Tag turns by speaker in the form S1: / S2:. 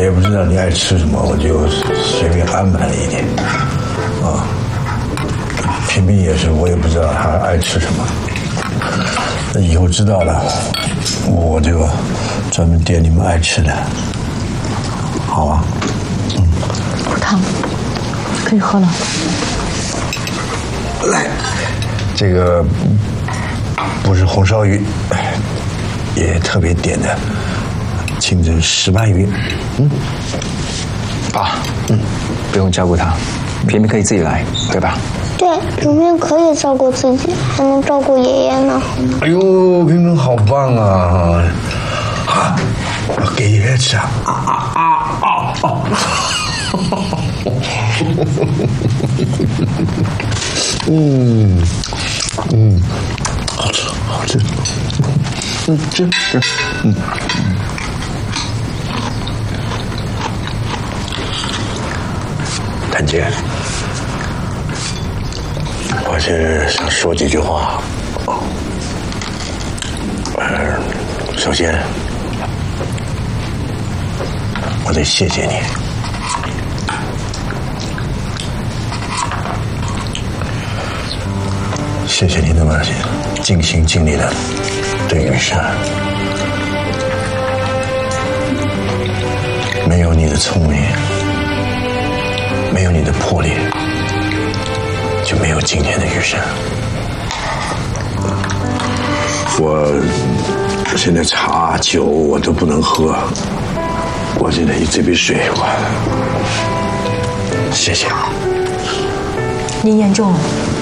S1: 也不知道你爱吃什么，我就随便安排了一点。啊，平平也是，我也不知道他爱吃什么。那以后知道了，我就专门点你们爱吃的，好吧？
S2: 汤可以喝了。
S1: 来，这个不是红烧鱼，也特别点的清蒸石斑鱼。
S3: 爸，不用照顾他，平平可以自己来，对吧？
S4: 对，平平可以照顾自己，还能照顾爷爷呢。
S1: 哎呦，平平好棒啊！啊，给爷爷吃啊！好吃，好吃。吃。谭姐，我是想说几句话。首先，我得谢谢你。谢谢你那么尽心尽力的对雨山，没有你的聪明，没有你的魄力，就没有今天的雨山。我现在茶酒我都不能喝，我现在这杯水谢谢。
S2: 您言重了。